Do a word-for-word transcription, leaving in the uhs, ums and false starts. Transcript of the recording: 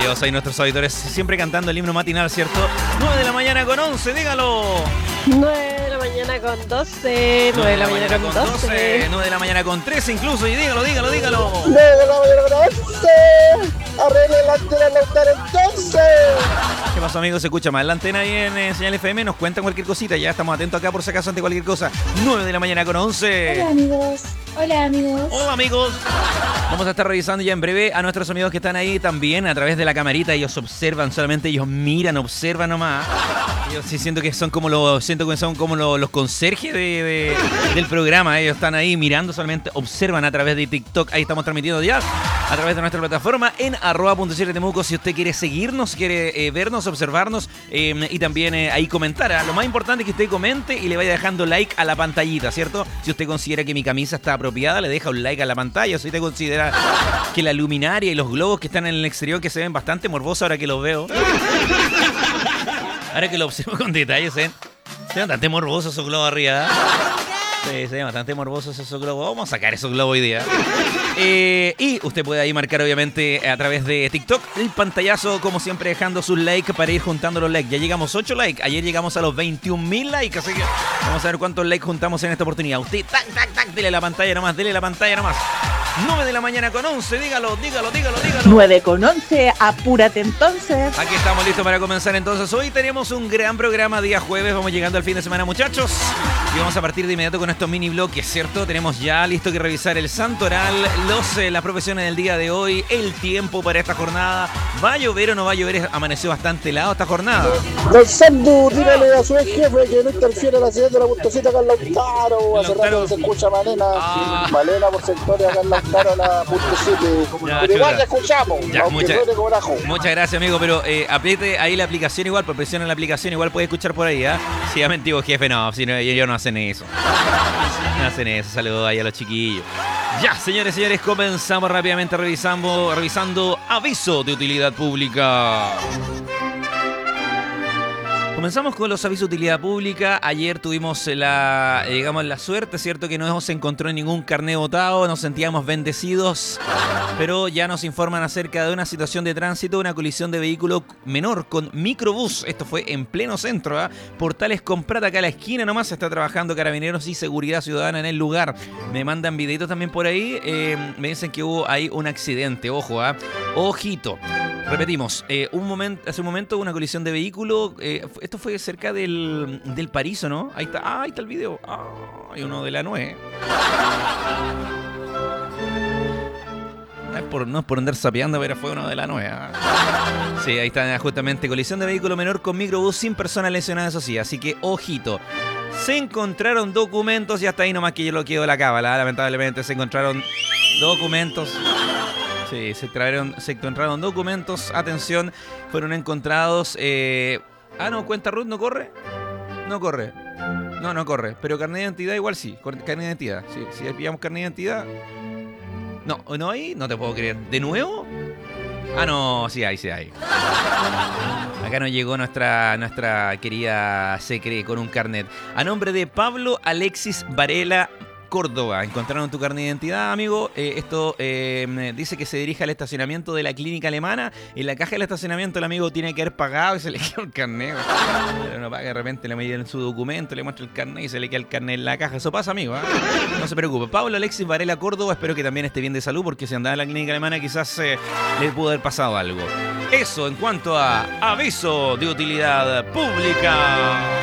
Bienvenidos ahí nuestros auditores, siempre cantando el himno matinal, ¿cierto? nueve de la mañana con once, dígalo. nueve de la mañana con doce, nueve de la mañana con doce, nueve de la mañana con trece incluso, y dígalo, dígalo, dígalo. nueve de la mañana con once. Arregle la antena en la antena entonces. ¿Qué pasó, amigos? Se escucha más la antena ahí en eh, Señal F M, nos cuentan cualquier cosita, ya estamos atentos acá por si acaso ante cualquier cosa. nueve de la mañana con once. Hola amigos, hola amigos. Hola amigos. Vamos a estar revisando ya en breve a nuestros amigos que están ahí también a través de la camarita. Ellos observan, solamente ellos miran, observan nomás. Yo sí siento que son como los, siento que son como los, los conserjes de, de, del programa. Ellos están ahí mirando, solamente observan a través de TikTok. Ahí estamos transmitiendo ya a través de nuestra plataforma en arroba punto siete temuco. Si usted quiere seguirnos, quiere eh, vernos, observarnos eh, y también eh, ahí comentar. ¿eh? Lo más importante es que usted comente y le vaya dejando like a la pantallita, ¿cierto? Si usted considera que mi camisa está apropiada, le deja un like a la pantalla. Si usted considera que la luminaria y los globos que están en el exterior, que se ven bastante morbosos ahora que los veo. Ahora que lo observo con detalle, se ven, se ven bastante morbosos esos globos arriba. Sí, se ven bastante morbosos esos globos. Vamos a sacar esos globos hoy día. Eh, y usted puede ahí marcar, obviamente, a través de TikTok el pantallazo, como siempre, dejando sus likes para ir juntando los likes. Ya llegamos ocho likes. Ayer llegamos a los veintiún mil likes. Así que vamos a ver cuántos likes juntamos en esta oportunidad. Usted, tac, tac, tac, dele la pantalla nomás, dele la pantalla nomás. nueve de la mañana con once, dígalo, dígalo, dígalo, dígalo. nueve con once, apúrate entonces. Aquí estamos listos para comenzar entonces. Hoy tenemos un gran programa, día jueves, vamos llegando al fin de semana, muchachos. Y vamos a partir de inmediato con estos mini bloques, ¿cierto? Tenemos ya listo que revisar el santoral, los, eh, las profesiones del día de hoy, el tiempo para esta jornada. ¿Va a llover o no va a llover? Amaneció bastante helado esta jornada. Don Sandu, dígale a su ex jefe que no interfiere en la señal de la puntocita acá en Lautaro. Hace rato que se escucha Malena. Ah. Malena por sectores acá en Lautaro, la puntocita. Ya, Pero igual chuta. la escuchamos. Ya, aunque mucha- suene como ajo. Muchas gracias, amigo, pero eh, apriete ahí la aplicación igual, por presión en la aplicación igual puede escuchar por ahí, ¿ah? ¿eh? Sí, ya mentivo, jefe, no, si no, ellos no hacen eso. No hacen eso, saludos ahí a los chiquillos. Ya, señores, señores, comenzamos rápidamente revisando, revisando aviso de utilidad pública. Comenzamos con los avisos de utilidad pública. Ayer tuvimos la, eh, digamos, la suerte, ¿cierto? Que no se encontró ningún carné botado, nos sentíamos bendecidos. Pero ya nos informan acerca de una situación de tránsito, una colisión de vehículo menor con microbús. Esto fue en pleno centro, ¿eh? Portales Comprata, acá a la esquina nomás, se está trabajando Carabineros y Seguridad Ciudadana en el lugar. Me mandan videitos también por ahí, eh, me dicen que hubo ahí un accidente, ojo, ¿eh? Ojito. Repetimos, eh, un momento, hace un momento una colisión de vehículo, eh, esto fue cerca del, del Paraíso, ¿no? Ahí está, ah, ahí está el video. Ah, hay uno de la nueve. No es por, no es por andar sapeando, pero fue uno de la nueve. Sí, ahí está justamente, colisión de vehículo menor con microbús sin personas lesionadas, eso sí, así que ojito. Se encontraron documentos y hasta ahí nomás que yo lo quedo la cábala, lamentablemente se encontraron documentos. Sí, se, trajeron, se encontraron documentos, atención, fueron encontrados... Eh... Ah, no, cuenta Ruth, ¿no corre? No corre. No, no corre, pero carnet de identidad igual sí, carnet de identidad. Sí, si pillamos carnet de identidad... No, no hay, no te puedo creer. ¿De nuevo? Ah, no, sí hay, sí hay. Acá nos llegó nuestra, nuestra querida Secre con un carnet. A nombre de Pablo Alexis Varela Córdoba. Encontraron tu carnet de identidad, amigo. Eh, esto eh, dice que se dirige al estacionamiento de la clínica alemana. En la caja del estacionamiento el amigo tiene que haber pagado y se le quedó el carnet. Pero no paga, de repente le meten su documento, le muestra el carnet y se le queda el carnet en la caja. Eso pasa, amigo, ¿eh? No se preocupe. Pablo Alexis Varela Córdoba, espero que también esté bien de salud, porque si andaba en la clínica alemana quizás eh, le pudo haber pasado algo. Eso en cuanto a aviso de utilidad pública.